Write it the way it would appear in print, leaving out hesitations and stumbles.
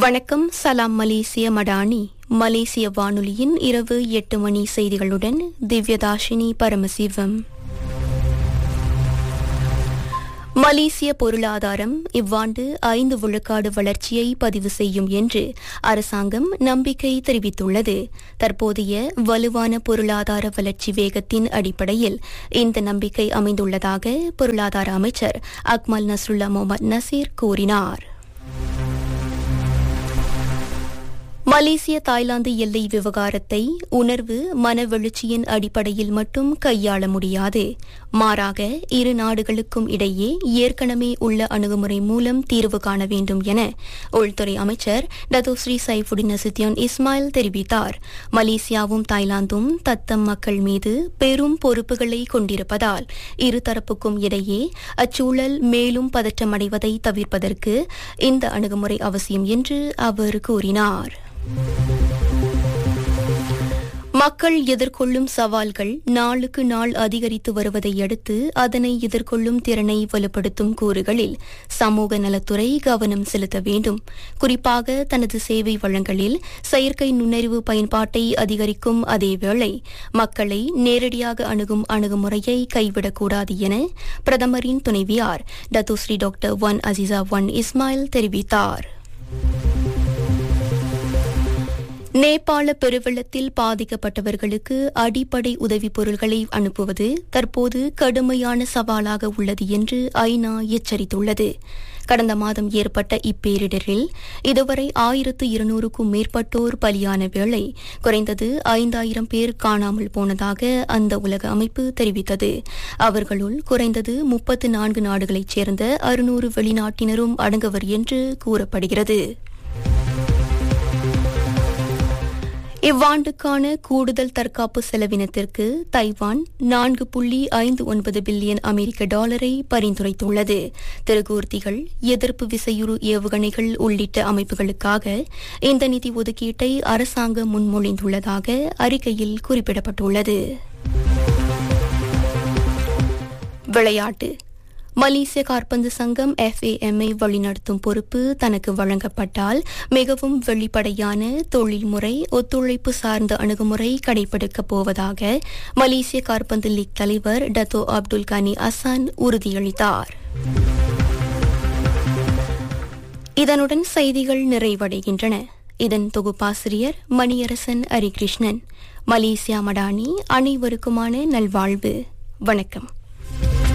வணக்கம். சலாம் மலேசிய மடானி. மலேசிய வானொலியின் இரவு 8 மணி செய்திகளுடன் திவ்யதாஷினி பரமசிவம். மலேசிய பொருளாதாரம் இவ்வாண்டு 5 விழுக்காடு வளர்ச்சியை பதிவு செய்யும் என்று அரசாங்கம் நம்பிக்கை தெரிவித்துள்ளது. தற்போதைய வலுவான பொருளாதார வளர்ச்சி வேகத்தின் அடிப்படையில் இந்த நம்பிக்கை அமைந்துள்ளதாக பொருளாதார அமைச்சர் அக்மல் நஸ்ருல்லா முகமது நசீர் கூறினார். மலேசிய தாய்லாந்து எல்லை விவகாரத்தை உணர்வு மனவெழுச்சியின் அடிப்படையில் மட்டும் கையாள முடியாது. மாறாக இரு நாடுகளுக்கும் இடையே ஏற்கனவே உள்ள அணுகுமுறை மூலம் தீர்வு காண வேண்டும் என உள்துறை அமைச்சர் டத்தோஸ்ரீ சைஃபுடின் நசுத்தியான் இஸ்மாயில் தெரிவித்தார். மலேசியாவும் தாய்லாந்தும் தத்தம் மக்கள் மீது பெரும் பொறுப்புகளை கொண்டிருப்பதால் இருதரப்புக்கும் இடையே அச்சூழல் மேலும் பதற்றமடைவதை தவிர்ப்பதற்கு இந்த அணுகுமுறை அவசியம் என்று அவர் கூறினார். மக்கள் எதிர்கொள்ளும் சவால்கள் நாளுக்கு நாள் அதிகரித்து வருவதை அடுத்து அதனை எதிர்கொள்ளும் திறனை வலுப்படுத்தும் கூறுகளில் சமூக நலத்துறை கவனம் செலுத்த வேண்டும். குறிப்பாக தனது சேவை வழங்கலில் செயற்கை நுண்ணறிவு பயன்பாட்டை அதிகரிக்கும் அதேவேளை மக்களை நேரடியாக அணுகும் அணுகுமுறையை கைவிடக்கூடாது என பிரதமரின் துணைவியார் Datuk Seri doctor one Azizah one Ismail தெரிவித்தார். நேபாள பெருவெள்ளத்தில் பாதிக்கப்பட்டவர்களுக்கு அடிப்படை உதவிப் பொருட்களை அனுப்புவது தற்போது கடுமையான சவாலாக உள்ளது என்று ஐநா எச்சரித்துள்ளது. கடந்த மாதம் ஏற்பட்ட இப்பேரிடரில் இதுவரை 1200க்கும் மேற்பட்டோர் பலியான வேளை குறைந்தது 5000 பேர் காணாமல் போனதாக அந்த உலக அமைப்பு தெரிவித்தது. அவர்களுள் குறைந்தது 34 நாடுகளைச் சேர்ந்த 600 வெளிநாட்டினரும் அடங்குவர் என்று கூறப்படுகிறது. இவ்வாண்டுக்கான கூடுதல் தற்காப்பு செலவினத்திற்கு தைவான் 4.59 பில்லியன் அமெரிக்க டாலரை பரிந்துரைத்துள்ளது. திருகூர்த்திகள், எதிர்ப்பு விசையுறு ஏவுகணைகள் உள்ளிட்ட அமைப்புகளுக்காக இந்த நிதி ஒதுக்கீட்டை அரசாங்கம் முன்மொழிந்துள்ளதாக அறிக்கையில் குறிப்பிடப்பட்டுள்ளது. விளையாட்டு. மலேசிய காற்பந்து சங்கம் FAM-ஐ வழிநடத்தும் பொறுப்பு தனக்கு வழங்கப்பட்டால் மிகவும் வெளிப்படையான தொழில்முறை ஒத்துழைப்பு சார்ந்த அணுகுமுறை கடைபிடிக்கப் போவதாக மலேசிய காற்பந்து லீக் தலைவர் டத்தோ அப்துல் கனி அசான் உறுதியளித்தார். இதனுடன் செய்திகள் நிறைவடைகின்றன. இதன் தொகுப்பாசிரியர் மணியரசன் அரிகிருஷ்ணன். மலேசியா மடானி அனைவருக்குமான நல்வாழ்வு. வணக்கம்.